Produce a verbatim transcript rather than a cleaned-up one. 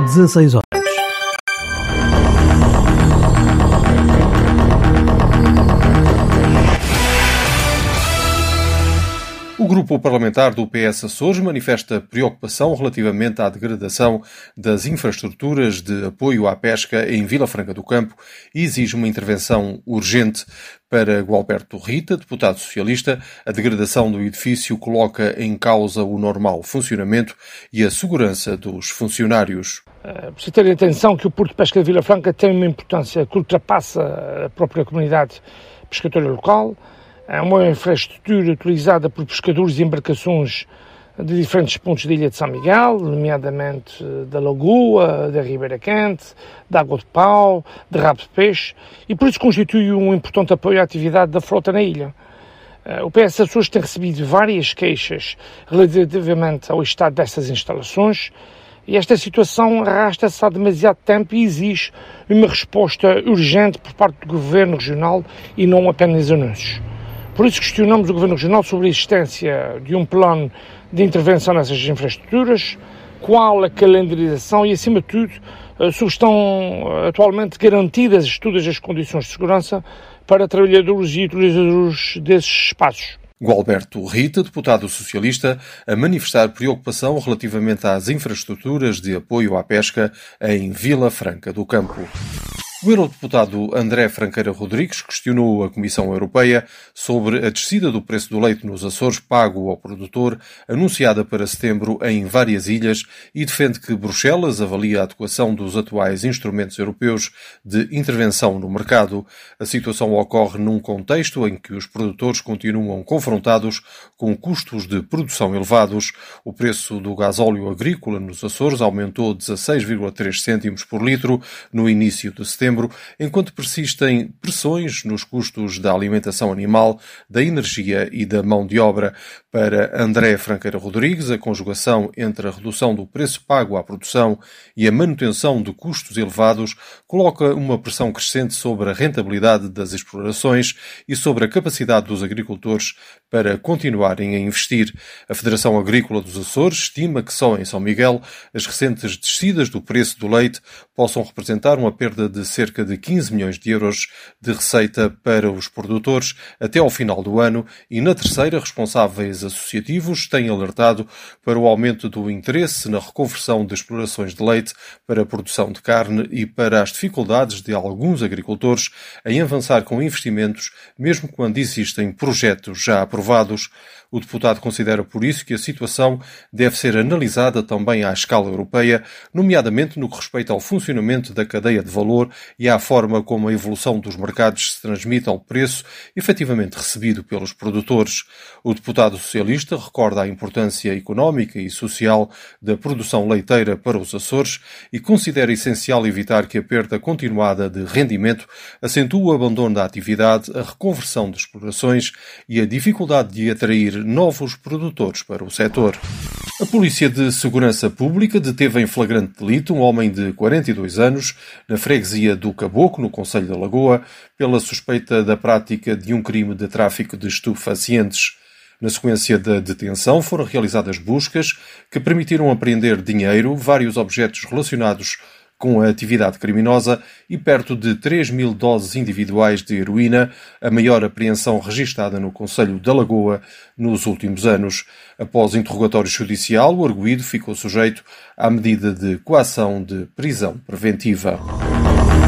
dezasseis horas. O grupo parlamentar do P S Açores manifesta preocupação relativamente à degradação das infraestruturas de apoio à pesca em Vila Franca do Campo e exige uma intervenção urgente. Para Gualberto Rita, deputado socialista, a degradação do edifício coloca em causa o normal funcionamento e a segurança dos funcionários. É preciso ter atenção que o Porto de Pesca de Vila Franca tem uma importância que ultrapassa a própria comunidade pescatória local. É uma infraestrutura utilizada por pescadores e embarcações de diferentes pontos da Ilha de São Miguel, nomeadamente da Lagoa, da Ribeira Quente, da Água de Pau, de Rabo de Peixe, e por isso constitui um importante apoio à atividade da frota na ilha. O P S Açores tem recebido várias queixas relativamente ao estado dessas instalações, e esta situação arrasta-se há demasiado tempo e exige uma resposta urgente por parte do Governo Regional e não apenas anúncios. Por isso questionamos o Governo Regional sobre a existência de um plano de intervenção nessas infraestruturas, qual a calendarização e, acima de tudo, se estão atualmente garantidas todas as condições de segurança para trabalhadores e utilizadores desses espaços. Gualberto Rita, deputado socialista, a manifestar preocupação relativamente às infraestruturas de apoio à pesca em Vila Franca do Campo. O eurodeputado André Franqueira Rodrigues questionou a Comissão Europeia sobre a descida do preço do leite nos Açores pago ao produtor, anunciada para setembro em várias ilhas, e defende que Bruxelas avalia a adequação dos atuais instrumentos europeus de intervenção no mercado. A situação ocorre num contexto em que os produtores continuam confrontados com custos de produção elevados. O preço do gasóleo agrícola nos Açores aumentou dezasseis vírgula três cêntimos por litro no início de setembro, enquanto persistem pressões nos custos da alimentação animal, da energia e da mão de obra. Para André Franqueira Rodrigues, a conjugação entre a redução do preço pago à produção e a manutenção de custos elevados coloca uma pressão crescente sobre a rentabilidade das explorações e sobre a capacidade dos agricultores para continuarem a investir. A Federação Agrícola dos Açores estima que só em São Miguel as recentes descidas do preço do leite possam representar uma perda de cerca de quinze milhões de euros de receita para os produtores até ao final do ano, e na terceira, responsáveis associativos têm alertado para o aumento do interesse na reconversão de explorações de leite para a produção de carne e para as dificuldades de alguns agricultores em avançar com investimentos, mesmo quando existem projetos já aprovados. O deputado considera por isso que a situação deve ser analisada também à escala europeia, nomeadamente no que respeita ao funcionamento da cadeia de valor e à forma como a evolução dos mercados se transmite ao preço efetivamente recebido pelos produtores. O deputado socialista recorda a importância económica e social da produção leiteira para os Açores e considera essencial evitar que a perda continuada de rendimento acentue o abandono da atividade, a reconversão de explorações e a dificuldade de atrair novos produtores para o setor. A Polícia de Segurança Pública deteve em flagrante delito um homem de quarenta e dois anos na freguesia do Caboclo, no concelho da Lagoa, pela suspeita da prática de um crime de tráfico de estupefacientes. Na sequência da detenção foram realizadas buscas que permitiram apreender dinheiro, vários objetos relacionados com a atividade criminosa e perto de três mil doses individuais de heroína, a maior apreensão registada no concelho da Lagoa nos últimos anos. Após interrogatório judicial, o arguido ficou sujeito à medida de coação de prisão preventiva.